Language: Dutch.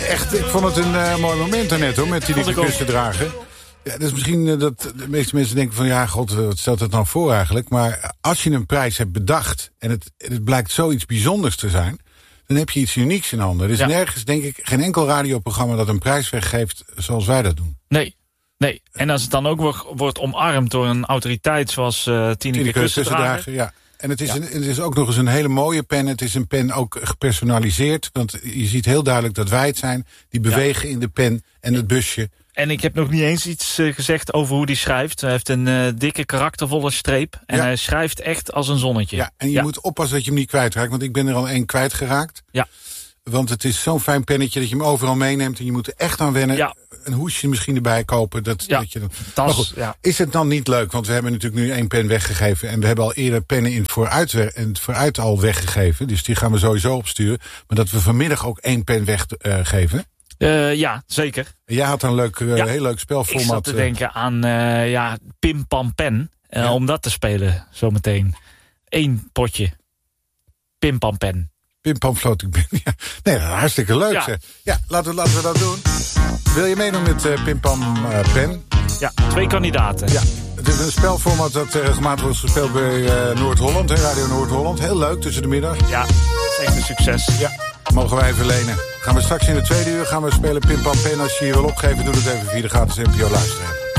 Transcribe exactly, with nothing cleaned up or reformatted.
echt, ik vond het een uh, mooi moment daarnet, hoor, met die dikke kussen dragen. Ja, dat is misschien uh, dat de meeste mensen denken van... ja, god, wat stelt het nou voor eigenlijk? Maar als je een prijs hebt bedacht... en het, het blijkt zoiets bijzonders te zijn... dan heb je iets unieks in handen. Er is ja. nergens, denk ik, geen enkel radioprogramma... dat een prijs weggeeft zoals wij dat doen. Nee. Nee, en als het dan ook wordt, wordt omarmd door een autoriteit zoals uh, Tineke Kussendrager... Ja. En het is, ja. een, het is ook nog eens een hele mooie pen. Het is een pen ook gepersonaliseerd. Want je ziet heel duidelijk dat wij het zijn. Die bewegen ja. in de pen en het busje. En ik heb nog niet eens iets uh, gezegd over hoe hij schrijft. Hij heeft een uh, dikke, karaktervolle streep. En ja. hij schrijft echt als een zonnetje. Ja, en je ja. moet oppassen dat je hem niet kwijtraakt. Want ik ben er al één kwijtgeraakt. Ja. Want het is zo'n fijn pennetje dat je hem overal meeneemt. En je moet er echt aan wennen. Ja. Een hoesje misschien erbij kopen. Dat, ja, dat je dan... tas, maar goed, ja. Is het dan niet leuk? Want we hebben natuurlijk nu één pen weggegeven. En we hebben al eerder pennen in het vooruit, in het vooruit al weggegeven. Dus die gaan we sowieso opsturen. Maar dat we vanmiddag ook één pen weggeven. Uh, ja, zeker. Jij had een leuk, uh, ja. heel leuk spelformat. Ik zat te denken aan uh, ja, Pim Pam Pen. Uh, ja. Om dat te spelen zometeen. Eén potje. Pim Pam Pen. Pim Pam Floating Pen. Ja. Nee, hartstikke leuk. Ja, ja laten, we, laten we dat doen. Wil je meedoen met uh, Pim Pam uh, Pen? Ja, twee kandidaten. Ja, het is een spelformat dat uh, gemaakt wordt gespeeld bij uh, Noord-Holland. Hè, Radio Noord-Holland. Heel leuk tussen de middag. Ja, het is echt een succes. Ja, mogen wij even lenen. Gaan we straks in de tweede uur gaan we spelen Pim Pam Pen. Als je je wil opgeven, doe het even via de gratis N P O luisteren.